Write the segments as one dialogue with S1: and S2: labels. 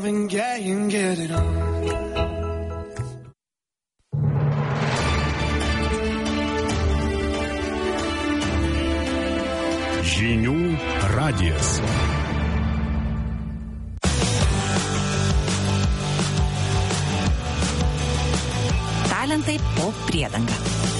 S1: Žinių radijas.
S2: Talentai po priedanga.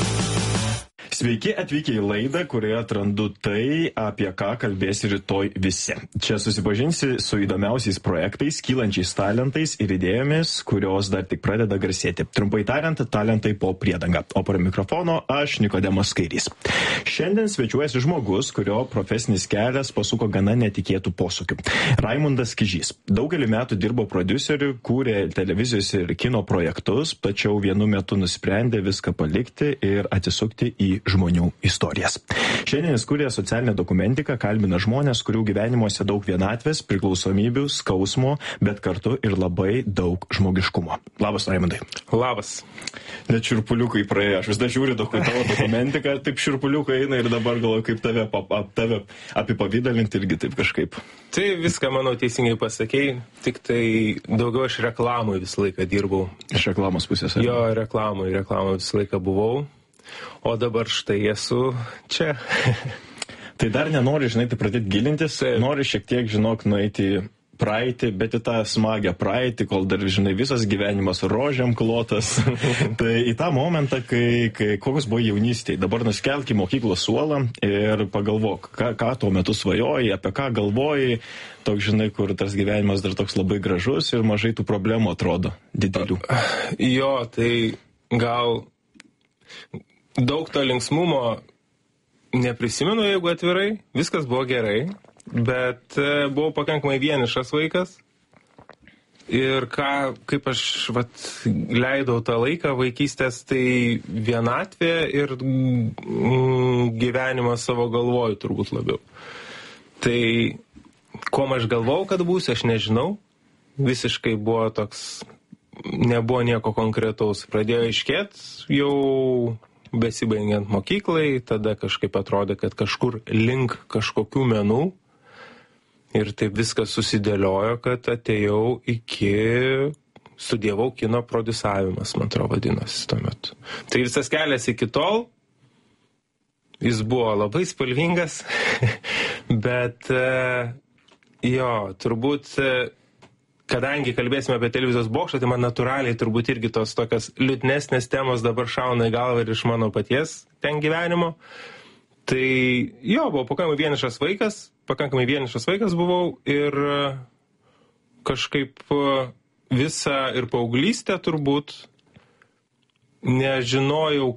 S3: Sveiki atvykę į laidą, kurioje atrandu tai, apie ką kalbės rytoj visi. Čia susipažinsi su įdomiausiais projektais, kylančiais talentais ir idėjomis, kurios dar tik pradeda garsėti. Trumpai tariant, talentai po priedanga. O prie mikrofono aš, Nikodemas Kairys. Šiandien svečiuojasi žmogus, kurio profesinis kelias pasuko gana netikėtų posūkių. Raimundas Kižys. Daugelį metų dirbo prodiuseriu, kūrė televizijos ir kino projektus, tačiau vienu metu nusprendė viską palikti ir atsisukti į žmonių istorijas. Šiandien jis kūrė socialinę dokumentiką, kalbina žmonės, kurių gyvenimuose daug vienatvės, priklausomybių, skausmo, bet kartu ir labai daug žmogiškumo. Labas, Raimundai.
S4: Labas.
S3: Net šiurpuliukai praėjo. Aš vis dar žiūriu tavo dokumentiką, taip šiurpuliukai eina ir dabar galvoju, kaip tave apipavydalinti irgi taip kažkaip.
S4: Tai viską, manau, teisingai pasakei, tik tai daugiau aš reklamui visą laiką dirbau.
S3: Iš reklamos pusės.
S4: Jo, reklamui visą laiką buvau. O dabar štai esu čia.
S3: Tai dar nenori, žinai, tai pradėti gilintis, nori šiek tiek, žinok, nueiti praeitį, bet į tą smagę praeitį, kol dar, žinai, visas gyvenimas rožėm klotas. Tai į tą momentą, kai kokios buvo jaunystėje, dabar nuskelk į mokyklos suolą ir pagalvok, ką tuo metu svajojai, apie ką galvojai, toks, žinai, kur tas gyvenimas dar toks labai gražus ir mažai tų problemų atrodo didelių.
S4: Jo, tai gal daug to linksmumo neprisimenu, jeigu atvirai, viskas buvo gerai, bet buvau pakankamai vienišas vaikas ir kaip aš leidau tą laiką vaikystės, tai vienatvė ir gyvenimas savo galvoju turbūt labiau. Tai kuom aš galvojau, kad būsiu, aš nežinau, visiškai buvo toks, nebuvo nieko konkretaus, pradėjo aiškėt jau besibaigiant mokyklai, tada kažkaip atrodė, kad kažkur link kažkokių menų ir taip viskas susidėliojo, kad atėjau studijavau kino prodiusavimas, man atrodo, vadinosi tuo metu. Tai visas kelias iki tol, jis buvo labai spalvingas, bet jo, turbūt kadangi kalbėsime apie televizijos bokštą, tai man natūraliai turbūt irgi tos tokios liūdnesnės temos dabar šauna į galvą ir iš mano paties ten gyvenimo. Tai jo, buvau pakankamai vienišas vaikas buvau ir kažkaip visą ir paauglystę turbūt nežinojau,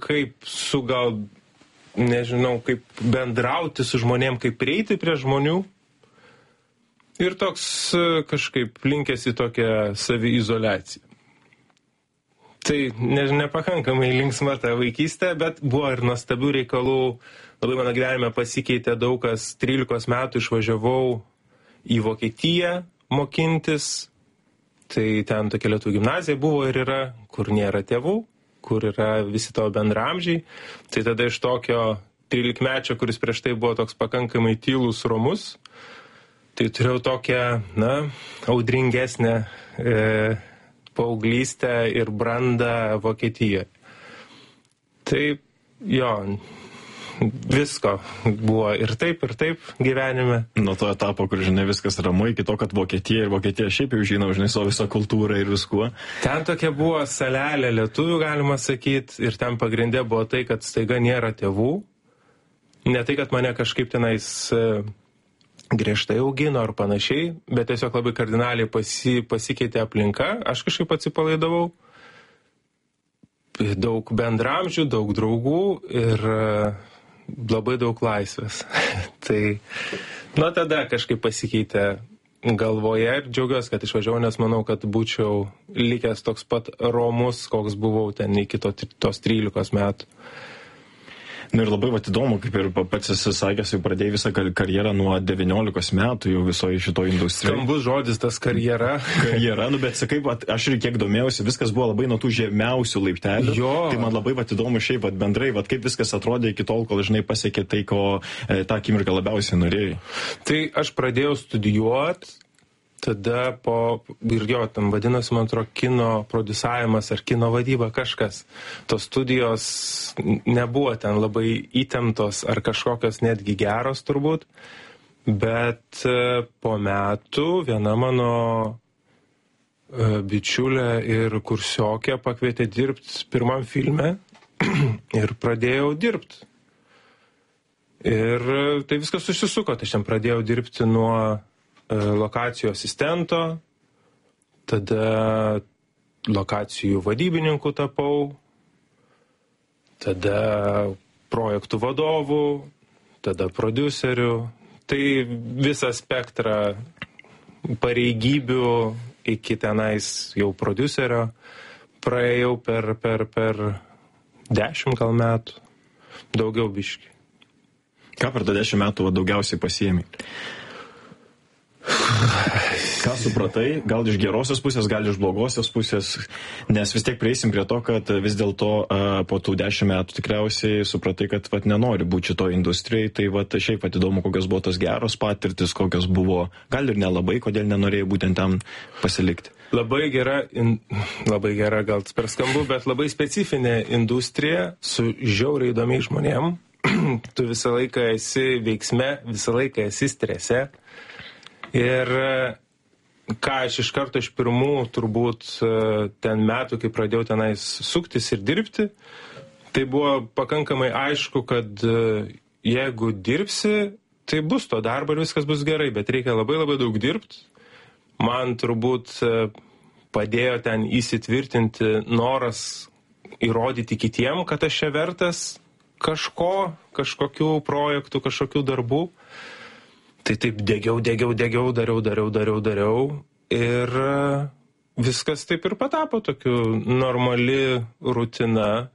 S4: kaip bendrauti su žmonėm, kaip prieiti prie žmonių. Ir toks kažkaip linkęs į tokią saviizoliaciją. Tai nepakankamai linksma ta vaikystė, bet buvo ir nuostabių reikalų. Labai mano gyvenime pasikeitė daug kas. 13 metų išvažiavau į Vokietiją mokintis. Tai ten tokia lietuvių gimnazija buvo ir yra, kur nėra tėvų, kur yra visi tavo bendramžiai. Tai tada iš tokio 13-mečio, kuris prieš tai buvo toks pakankamai tylus, romus, tai turėjau tokią, audringesnę paauglystę ir brandą Vokietijoje. Tai jo, visko buvo ir taip gyvenime.
S3: Nuo to etapo, kur, žinai, viskas ramu, iki to, kad Vokietija šiaip jau žinau, žinai, savo visą kultūrą ir viskuo.
S4: Ten tokia buvo salelė lietuvių, galima sakyti, ir ten pagrindė buvo tai, kad staiga nėra tėvų. Ne tai, kad mane kažkaip tenais griežtai augino ar panašiai, bet tiesiog labai kardinaliai pasikeitė aplinka, aš kažkaip atsipalaidavau, daug bendramžių, daug draugų ir labai daug laisvės. Tai nuo tada kažkaip pasikeitė galvoje ir džiaugiuosi, kad išvažiavau, nes manau, kad būčiau likęs toks pat romus, koks buvau ten iki tos 13 metų.
S3: Na ir labai įdomu, kaip ir pats esi sakęs, jau pradėjai visą karjerą nuo 19 metų jau visoje šitoje industrijoje.
S4: Skambus žodis tas karjera.
S3: Karjera, bet sakai, aš ir kiek domėjausi, viskas buvo labai nuo tų žemiausių laiptelių.
S4: Jo.
S3: Tai man labai įdomu šiaip bendrai, kaip viskas atrodė iki tol, kol, žinai, pasiekė tai, ko tą akimirką labiausiai norėjai.
S4: Tai aš pradėjau studijuoti, tada ir jo, tam vadinasi, man atrodo, kino prodiusavimas ar kino vadyba kažkas. Tos studijos nebuvo ten labai įtemptos ar kažkokios netgi geros turbūt, bet po metų viena mano bičiulė ir kursiokė pakvietė dirbti pirmam filme ir pradėjau dirbti. Ir tai viskas susisuko, tai aš ten pradėjau dirbti nuo lokacijų asistento, tada lokacijų vadybininkų tapau, tada projektų vadovų, tada prodiuserių. Tai visą spektrą pareigybių iki tenais jau prodiuserio praėjau per 10 gal metų, daugiau biškį.
S3: Ką per 10 metų daugiausiai pasiėmė? Ką supratai, gal iš gerosios pusės, gal iš blogosios pusės, nes vis tiek prieisim prie to, kad vis dėlto po tų 10 metų tikriausiai supratai, kad nenori būti šitoj industrijai, tai šiaip įdomu, kokios buvo tos geros patirtis, kokios buvo, gal ir nelabai, kodėl nenorėjai būtent ten pasilikti.
S4: Labai gera, gal per skambu, bet labai specifinė industrija su žiauriai įdomiais žmonėm. Tu visą laiką esi veiksme, visą laiką esi strese. Ir ką aš iš karto iš pirmų turbūt ten metų, kai pradėjau tenais suktis ir dirbti, tai buvo pakankamai aišku, kad jeigu dirbsi, tai bus to darbo ir viskas bus gerai, bet reikia labai labai daug dirbti. Man turbūt padėjo ten įsitvirtinti noras įrodyti kitiem, kad aš čia vertas kažkokių projektų, kažkokių darbų. Tai taip degiau, dariau ir viskas taip ir patapo tokiu normali rutina,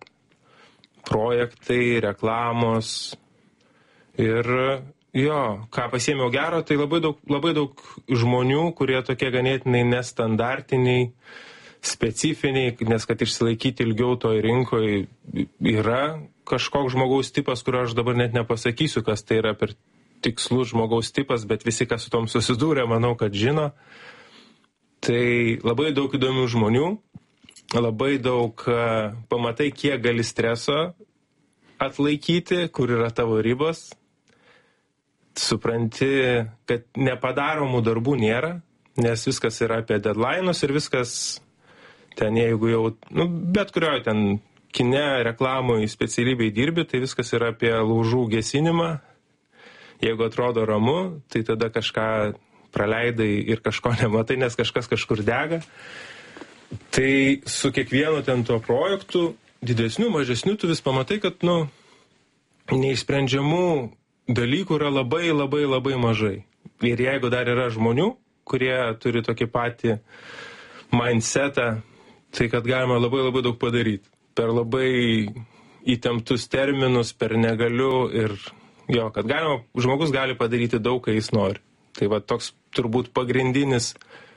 S4: projektai, reklamos ir jo, ką pasiėmiau gero, tai labai daug žmonių, kurie tokie ganėtinai nestandartiniai, specifiniai, nes kad išsilaikyti ilgiau toj rinkoje yra kažkoks žmogaus tipas, kurio aš dabar net nepasakysiu, kas tai yra per tikslus žmogaus tipas, bet visi, kas su tom susidūrė, manau, kad žino. Tai labai daug įdomių žmonių, labai daug pamatai, kiek gali streso atlaikyti, kur yra tavo ribos. Supranti, kad nepadaromų darbų nėra, nes viskas yra apie deadline'us ir viskas ten, jeigu jau, bet kurioje ten kine, reklamoj, specialybėj dirbi, tai viskas yra apie lūžų gesinimą. Jeigu atrodo ramu, tai tada kažką praleidai ir kažko nematai, nes kažkas kažkur dega. Tai su kiekvienu ten tuo projektu, didesniu, mažesniu, tu vis pamatai, kad, neišsprendžiamų dalykų yra labai mažai. Ir jeigu dar yra žmonių, kurie turi tokį patį mindsetą, tai kad galima labai daug padaryti. Per labai įtemptus terminus, per negaliu ir jo, kad žmogus gali padaryti daug, kai jis nori. Tai va toks turbūt pagrindinis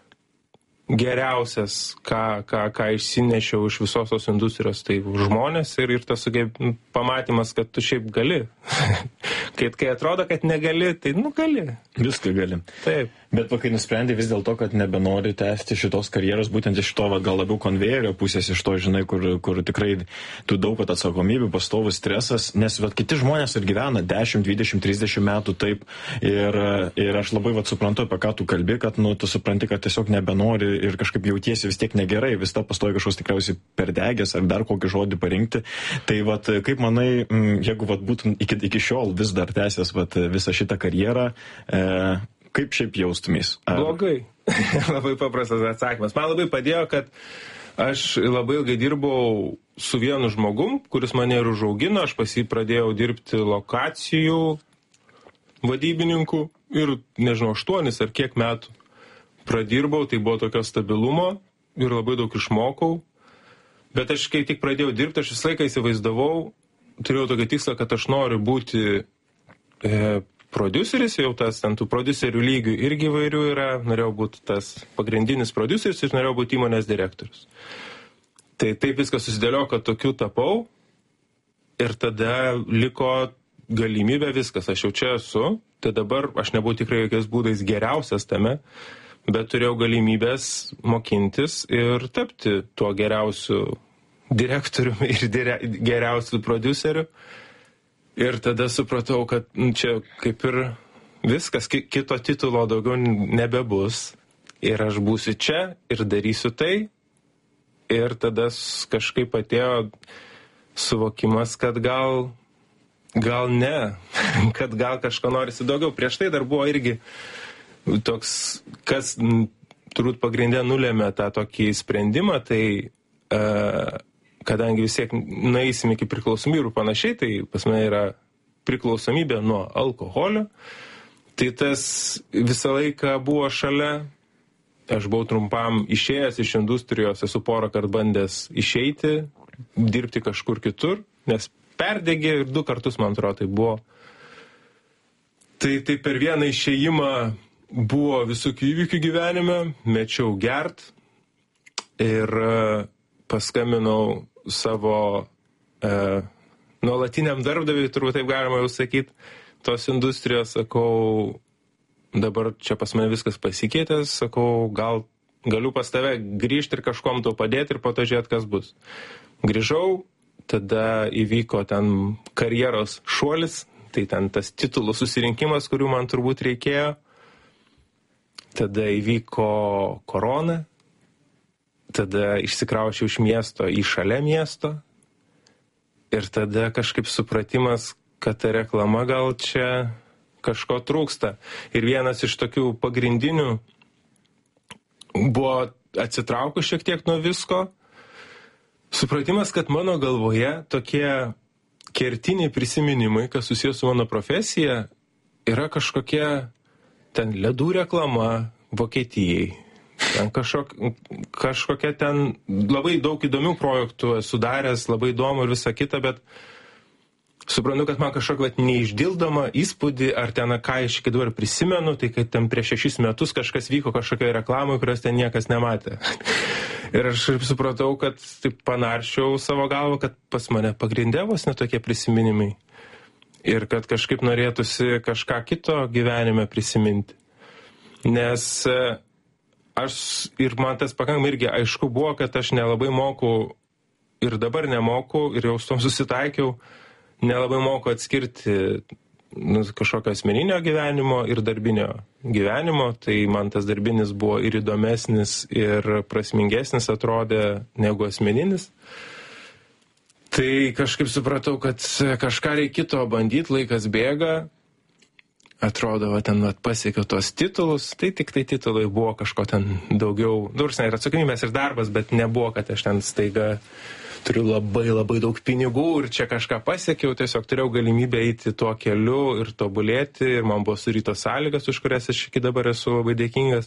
S4: geriausias, ką išsinešiau iš visos tos industrijos, tai žmonės ir tas pamatymas, kad tu šiaip gali. Kai atrodo, kad negali, tai gali.
S3: Viską gali.
S4: Taip.
S3: Bet kai nusprendė vis dėlto, kad nebenori tęsti šitos karjeros, būtent iš to gal labiau konvejerio pusės, iš to, žinai, kur tikrai tu daug atsakomybių, pastovus stresas, nes kiti žmonės ir gyvena 10, 20, 30 metų taip. Ir aš labai suprantu, apie ką tu kalbi, kad tu supranti, kad tiesiog nebenori ir kažkaip jautiesi vis tiek negerai, vis ta pastoji kažkoks tikriausiai perdegęs ar dar kokį žodį parinkti. Tai kaip manai, jeigu būtum iki šiol vis dar tęsęs visą šitą karjerą, kaip šiaip jaustumės?
S4: Blogai. Labai paprastas atsakymas. Man labai padėjo, kad aš labai ilgai dirbau su vienu žmogum, kuris mane ir užaugino. Aš pas jį pradėjau dirbti lokacijų vadybininkų ir, 8 ar kiek metų pradirbau, tai buvo tokio stabilumo ir labai daug išmokau. Bet aš, kai tik pradėjau dirbti, aš visą laiką įsivaizdavau, turėjau tokį tikslą, kad aš noriu būti prodiuseris, jau tas tų prodiuserių lygių irgi įvairių yra, norėjau būti tas pagrindinis prodiuseris ir norėjau būti įmonės direktorius. Tai taip viskas susidėlio, kad tokiu tapau ir tada liko galimybė viskas, aš jau čia esu, tai dabar aš nebuvau tikrai jokiais būdais geriausias tame, bet turėjau galimybės mokintis ir tapti tuo geriausiu direktoriumi ir geriausiu prodiuseriu. Ir tada supratau, kad čia kaip ir viskas, kito titulo daugiau nebebus. Ir aš būsiu čia ir darysiu tai. Ir tada kažkaip atėjo suvokimas, kad gal ne, kad gal kažko norisi daugiau. Prieš tai dar buvo irgi toks, kas turbūt pagrindė nulėmė tą tokį sprendimą, tai kadangi vis tiek nueisim iki priklausomybių ir panašiai, tai pas mane yra priklausomybė nuo alkoholio, tai tas visą laiką buvo šalia. Aš buvau trumpam išėjęs iš industrijos, esu porą kartų bandęs išeiti, dirbti kažkur kitur, nes perdegė ir 2 kartus, man atrodo, tai buvo. Tai per vieną išėjimą buvo visokių įvykių gyvenime, mečiau gert ir paskambinau savo nuolatiniam darbdaviui, turbūt taip galima jau sakyti, tos industrijos, sakau, dabar čia pas mane viskas pasikeitė, sakau, gal galiu pas tave grįžti ir kažkom to padėti ir po to žiūrėti, kas bus. Grįžau, tada įvyko ten karjeros šuolis, tai ten tas titulų susirinkimas, kurių man turbūt reikėjo. Tada įvyko korona, tada išsikraušiau iš miesto į šalia miesto ir tada kažkaip supratimas, kad ta reklama gal čia kažko trūksta. Ir vienas iš tokių pagrindinių buvo atsitraukus šiek tiek nuo visko. Supratimas, kad mano galvoje tokie kertiniai prisiminimai, kas susijęs su mano profesija, yra kažkokie ten ledų reklama Vokietijai. Ten kažkokia ten labai daug įdomių projektų esu daręs, labai įdomu ir visa kita, bet suprantu, kad man kažkokia neišdildoma įspūdį, ar ten ką iš iki dabar prisimenu, tai kad ten prieš 6 metus kažkas vyko kažkokioje reklamoje, kurios ten niekas nematė. Ir aš supratau, kad taip panaršiau savo galvą, kad pas mane pagrindė vos netokie prisiminimai. Ir kad kažkaip norėtųsi kažką kito gyvenime prisiminti. Nes aš ir man tas pakankamai irgi aišku buvo, kad aš nelabai moku ir dabar nemoku ir jau su tom susitaikiau, nelabai moku atskirti kažkokio asmeninio gyvenimo ir darbinio gyvenimo, tai man tas darbinis buvo ir įdomesnis, ir prasmingesnis atrodė negu asmeninis. Tai kažkaip supratau, kad kažką reikėtų bandyti, laikas bėga, atrodo, ten pasiekiau tos titulus, tai tik tai titulai buvo kažko ten daugiau, ir atsakomybės ir darbas, bet nebuvo, kad aš ten staiga turiu labai daug pinigų ir čia kažką pasiekiau, tiesiog turėjau galimybę eiti tuo keliu ir tobulėti ir man buvo surytos sąlygas, už kurias aš iki dabar esu labai dėkingas.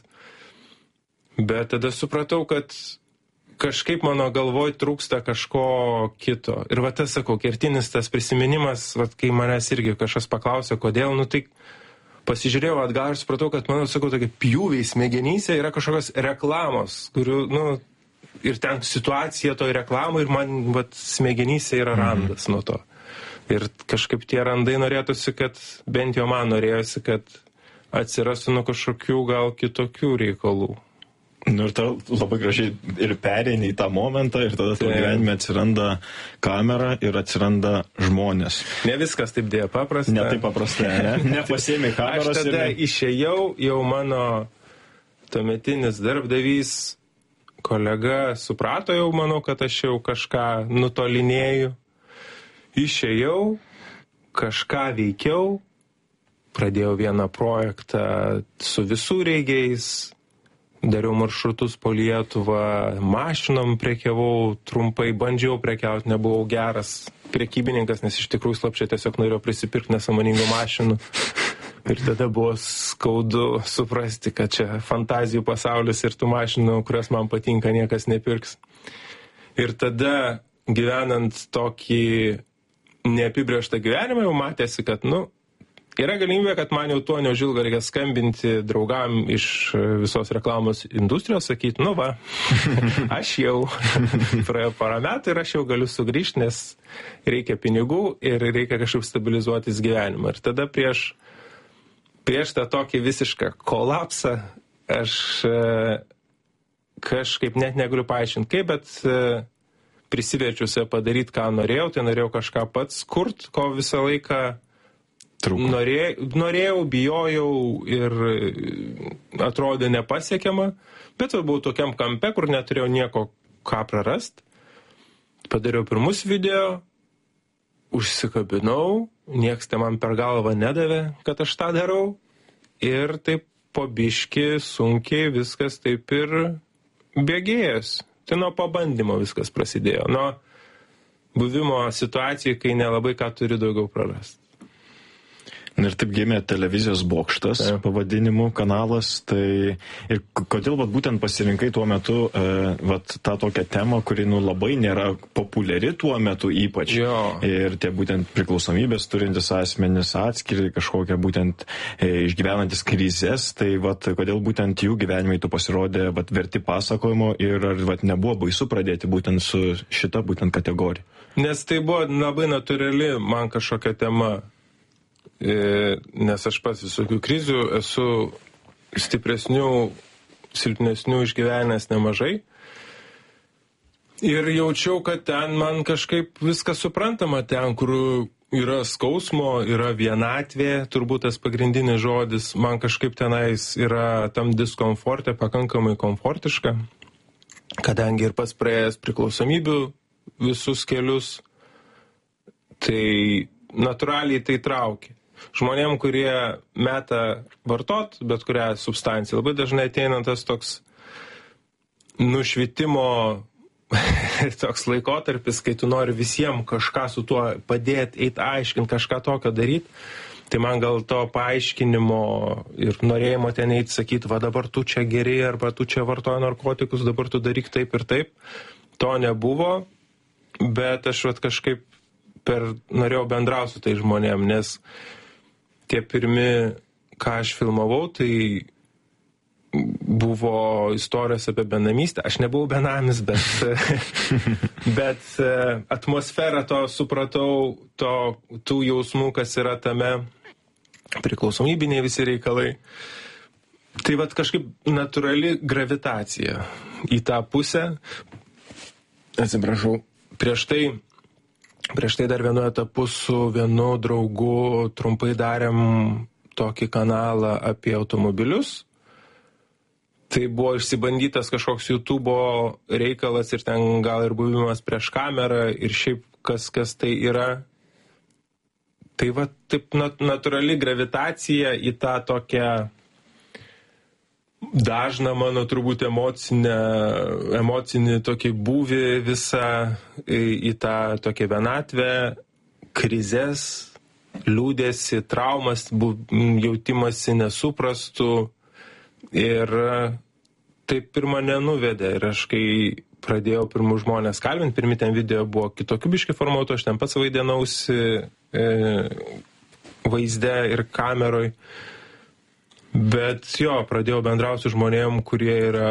S4: Bet tada supratau, kad kažkaip mano galvoj trūksta kažko kito. Ir va tas, sakau, kertinis tas prisiminimas, va, kai manęs irgi kažkas paklausė, kodėl, tai pasižiūrėjau atgal ir supratau, kad mano, sakau, tokie pjūviai smegenyse yra kažkokios reklamos, kurių, ir ten situacija toj reklamai ir man smegenyse yra randas nuo to. Ir kažkaip tie randai norėtųsi, kad bent jau man norėjosi, kad atsirastų nuo kažkokių gal kitokių reikalų.
S3: Ir ta labai gražiai ir pereini į tą momentą ir tada tavo gyvenime atsiranda kamera ir atsiranda žmonės.
S4: Ne viskas taip dėja paprasta.
S3: Ne taip paprasta, ne? Nepasėmė kameros.
S4: Aš tada išėjau, jau mano tuometinis darbdavys, kolega suprato jau, manau, kad aš jau kažką nutolinėju. Išėjau, kažką veikiau, pradėjau vieną projektą su visureigiais, dariau maršrutus po Lietuvą, mašinom prekiavau, trumpai bandžiau prekiauti, nebuvau geras prekybininkas, nes iš tikrųjų slapčia tiesiog norėjau prisipirkti nesąmoningų mašinų. Ir tada buvo skaudu suprasti, kad čia fantazijų pasaulis ir tų mašinų, kurios man patinka, niekas nepirks. Ir tada, gyvenant tokį neapibrėžtą gyvenimą, jau matėsi, kad, yra galimybė, kad man jau tuo neužilgo reikia skambinti draugam iš visos reklamos industrijos, sakyti, aš jau praėjo porą metų ir aš jau galiu sugrįžti, nes reikia pinigų ir reikia kažkaip stabilizuotis gyvenimą. Ir tada prieš tą tokį visišką kolapsą aš kažkaip net negaliu paaiškinti kaip, bet prisiverčiu save padaryti, ką norėjau, tai norėjau kažką pats kurt, ko visą laiką norėjau, bijojau ir atrodė nepasiekiama, bet buvau tokiam kampe, kur neturėjau nieko ką prarast. Padariau pirmus video, užsikabinau, nieks te man per galvą nedavė, kad aš tą darau. Ir taip po biškį sunkiai viskas taip ir bėgėjęs. Tai nuo pabandymo viskas prasidėjo. Nuo buvimo situacijai, kai nelabai ką turi daugiau prarasti.
S3: Ir taip gimė televizijos bokštas, pavadinimu kanalas. Tai ir kodėl būtent pasirinkai tuo metu tą tokią temą, kuri labai nėra populiari tuo metu ypač.
S4: Jo.
S3: Ir tie būtent priklausomybės turintis asmenys atskiri kažkokią būtent išgyvenantis krizės. Tai kodėl būtent jų gyvenimai tu pasirodė verti pasakojimo ir ar nebuvo baisu pradėti būtent su šita būtent kategorija?
S4: Nes tai buvo labai natūrali man kažkokia tema. Nes aš pats visokių krizių esu stipresnių, silpnesnių išgyvenęs nemažai. Ir jaučiau, kad ten man kažkaip viskas suprantama, ten, kur yra skausmo, yra vienatvė, turbūt tas pagrindinis žodis, man kažkaip tenais yra tam diskomforte pakankamai komfortiška, kadangi ir pats praėjęs priklausomybių visus kelius, tai natūraliai tai traukia. Žmonėm, kurie meta vartot, bet kurią substanciją, labai dažnai ateina tas toks nušvitimo toks laikotarpis, kai tu nori visiems kažką su tuo padėti, eiti aiškinti, kažką tokio daryti. Tai man gal to paaiškinimo ir norėjimo ten eiti sakyti, dabar tu čia geri, arba tu čia vartoji narkotikus, dabar tu daryk taip ir taip. To nebuvo, bet aš kažkaip norėjau bendrauti su tai žmonėm, nes tie pirmi, ką aš filmavau, tai buvo istorijos apie benamystę. Aš nebuvau benamis, bet atmosferą to supratau, tų jausmų, kas yra tame, priklausomybiniai visi reikalai. Tai kažkaip natūrali gravitacija į tą pusę. Atsiprašau, prieš tai dar vienu etapu su vienu draugu trumpai darėm tokį kanalą apie automobilius. Tai buvo išsibandytas kažkoks YouTube'o reikalas ir ten gal ir buvimas prieš kamerą ir šiaip kas tai yra. Tai taip natūrali gravitacija į tą tokią dažną mano turbūt emocinį tokį būvį visą į tą tokią vienatvę, krizes, liūdėsi, traumas, jautimasi nesuprastų ir taip pirmą nenuvedė. Ir aš kai pradėjau pirmų žmonės kalbinti, pirmi ten video buvo kitokių biškį formatų, aš ten pats vaidinausi vaizde ir kameroj. Bet pradėjau bendrauti su žmonėm, kurie yra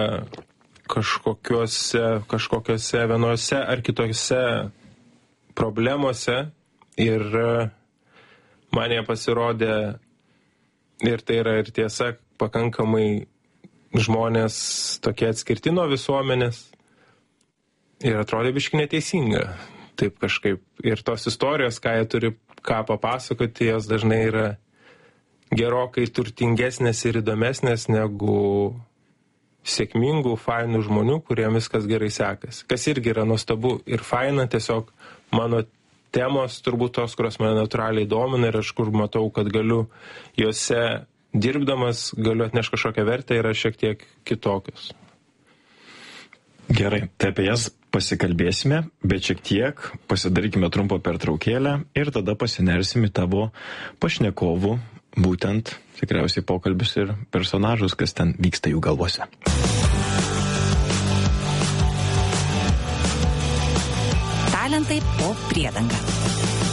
S4: kažkokiose vienose ar kitose problemose ir man jie pasirodė, ir tai yra ir tiesa, pakankamai žmonės tokie atskirti nuo visuomenės ir atrodė biškį neteisinga. Taip kažkaip. Ir tos istorijos, ką jie turi ką papasakoti, jos dažnai yra gerokai turtingesnės ir įdomesnės negu sėkmingų, fainų žmonių, kuriem viskas gerai sekasi. Kas irgi yra nuostabu ir faina, tiesiog mano temos turbūt tos, kurios mane natūraliai domina ir aš kur matau, kad galiu juose dirbdamas, galiu atnešti kažkokią vertę, yra šiek tiek kitokios.
S3: Gerai, tai apie jas pasikalbėsime, bet šiek tiek pasidarykime trumpą pertraukėlę ir tada pasinersime tavo pašnekovų, būtent tikriausiai pokalbius ir personažus, kas ten vyksta jų galvose.
S2: Talentai po priedanga.